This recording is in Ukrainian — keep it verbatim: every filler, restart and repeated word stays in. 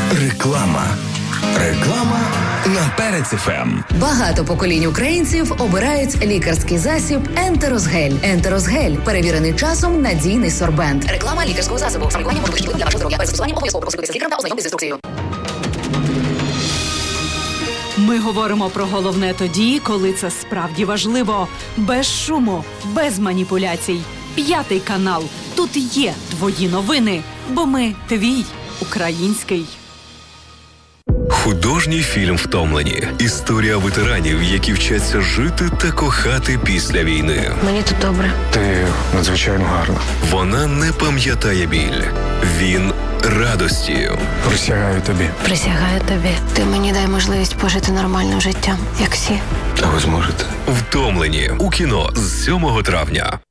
Реклама. Реклама на Перець еф ем. Багато поколінь українців обирають лікарський засіб Ентерозгель. Ентерозгель – перевірений часом надійний сорбент. Реклама лікарського засобу. Саме лікування може бути шкідливим для вашого здоров'я. Без застосування обов'язково проконсультуйтеся з лікарем та ознайомтесь з інструкцією. Ми говоримо про головне тоді, коли це справді важливо. Без шуму, без маніпуляцій. П'ятий канал. Тут є твої новини, бо ми твій український. Художній фільм «Втомлені». Історія ветеранів, які вчаться жити та кохати після війни. Мені тут добре. Ти надзвичайно гарна. Вона не пам'ятає біль. Він радості. Присягаю тобі. Присягаю тобі. Ти мені дай можливість пожити нормальним життям, як всі. А ви зможете? «Втомлені» у кіно з сьомого травня.